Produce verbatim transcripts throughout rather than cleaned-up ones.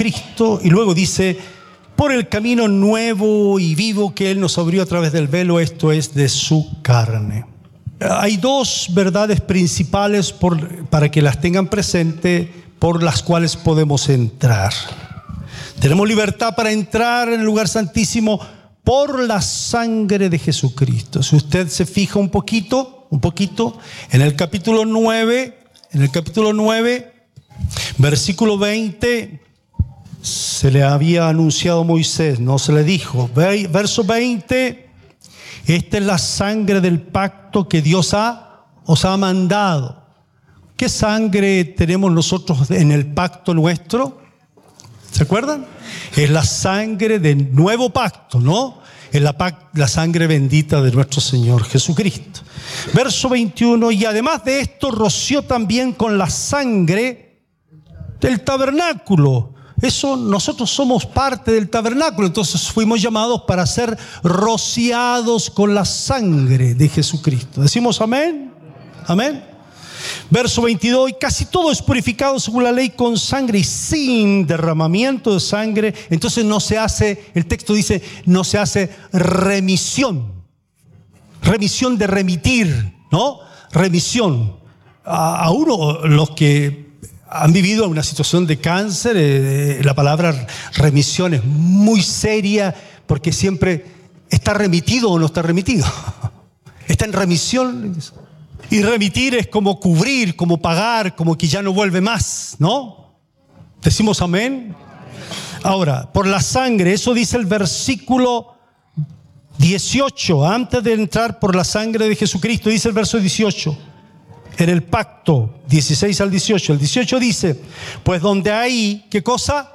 Jesucristo, y luego dice, por el camino nuevo y vivo que Él nos abrió a través del velo, esto es de su carne. Hay dos verdades principales por, para que las tengan presente, por las cuales podemos entrar. Tenemos libertad para entrar en el lugar santísimo por la sangre de Jesucristo. Si usted se fija un poquito, un poquito, en el capítulo nueve, en el capítulo nueve, versículo veinte, se le había anunciado a Moisés, no se le dijo. Verso veinte, esta es la sangre del pacto que Dios ha, os ha mandado. ¿Qué sangre tenemos nosotros en el pacto nuestro? ¿Se acuerdan? Es la sangre del nuevo pacto, ¿no? Es la, la sangre bendita de nuestro Señor Jesucristo. Verso veintiuno, y además de esto roció también con la sangre del tabernáculo. Eso, nosotros somos parte del tabernáculo, entonces fuimos llamados para ser rociados con la sangre de Jesucristo. ¿Decimos amén? Amén. Verso veintidós, y casi todo es purificado según la ley con sangre, y sin derramamiento de sangre, entonces no se hace, el texto dice, no se hace remisión. Remisión de remitir, ¿no? Remisión. A, a uno, los que han vivido una situación de cáncer, eh, la palabra remisión es muy seria, porque siempre está remitido o no está remitido. Está en remisión. Y remitir es como cubrir, como pagar, como que ya no vuelve más, ¿no? ¿Decimos amén? Ahora, por la sangre, eso dice el versículo dieciocho, antes de entrar por la sangre de Jesucristo, dice el verso dieciocho, en el pacto, dieciséis al dieciocho, el dieciocho dice, pues donde hay, ¿qué cosa?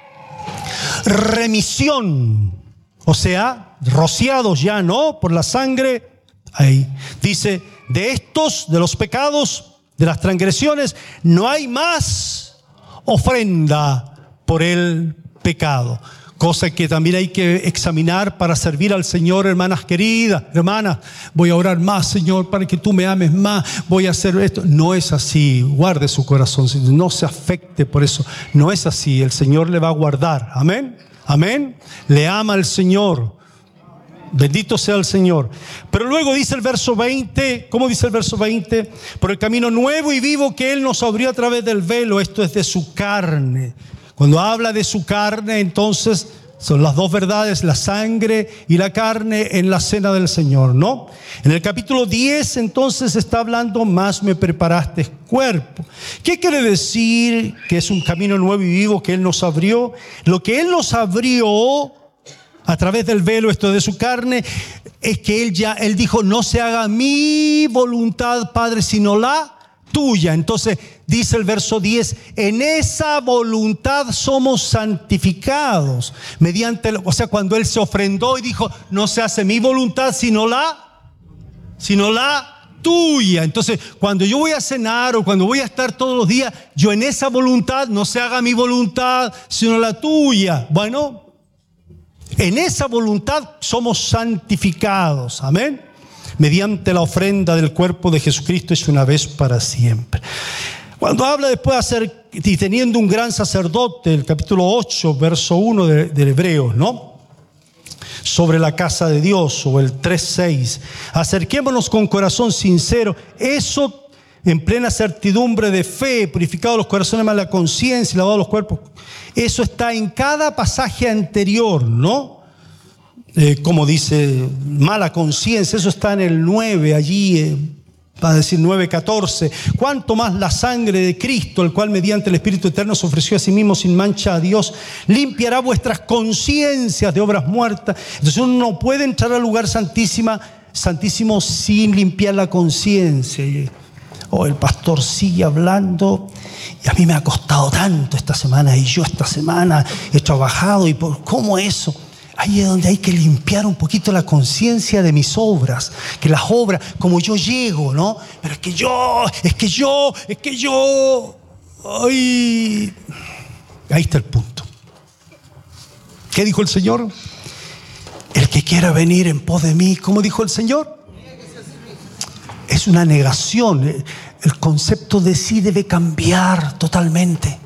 Remisión, o sea, rociados ya, ¿no? Por la sangre, ahí, dice, de estos, de los pecados, de las transgresiones, no hay más ofrenda por el pecado. Cosa que también hay que examinar para servir al Señor, hermanas queridas. Hermanas, voy a orar más, Señor, para que tú me ames más. Voy a hacer esto. No es así. Guarde su corazón. No se afecte por eso. No es así. El Señor le va a guardar. Amén. Amén. Le ama al Señor. Bendito sea el Señor. Pero luego dice el verso veinte, ¿cómo dice el verso veinte? Por el camino nuevo y vivo que Él nos abrió a través del velo, esto es de su carne. Cuando habla de su carne, entonces son las dos verdades, la sangre y la carne en la cena del Señor, ¿no? En el capítulo diez, entonces, está hablando, más me preparaste cuerpo. ¿Qué quiere decir que es un camino nuevo y vivo que Él nos abrió? Lo que Él nos abrió a través del velo, esto de su carne, es que Él ya, Él dijo, no se haga mi voluntad, Padre, sino la tuya. Entonces, dice el verso diez, en esa voluntad somos santificados. Mediante, o sea, cuando Él se ofrendó y dijo, no se hace mi voluntad, sino la, sino la tuya. Entonces, cuando yo voy a cenar o cuando voy a estar todos los días, yo en esa voluntad, no se haga mi voluntad, sino la tuya. Bueno, en esa voluntad somos santificados, amén, mediante la ofrenda del cuerpo de Jesucristo, es una vez para siempre. Cuando habla después de hacer, y teniendo un gran sacerdote, el capítulo ocho, verso uno de, de Hebreos, ¿no? Sobre la casa de Dios, o el tres seis, acerquémonos con corazón sincero, eso en plena certidumbre de fe, purificados los corazones más la conciencia y lavados los cuerpos. Eso está en cada pasaje anterior, ¿no? Eh, como dice, mala conciencia, eso está en el nueve, allí, eh, va a decir nueve catorce. Cuánto más la sangre de Cristo, el cual mediante el Espíritu Eterno se ofreció a sí mismo sin mancha a Dios, limpiará vuestras conciencias de obras muertas. Entonces uno no puede entrar al lugar santísima, santísimo sin limpiar la conciencia. O oh, el pastor sigue hablando y a mí me ha costado tanto esta semana y yo esta semana he trabajado y por cómo eso. Ahí es donde hay que limpiar un poquito la conciencia de mis obras, que las obras, como yo llego, ¿no? Pero es que yo, es que yo, es que yo, ay, ahí está el punto. ¿Qué dijo el Señor? El que quiera venir en pos de mí, ¿cómo dijo el Señor? Es una negación. El concepto de sí debe cambiar totalmente.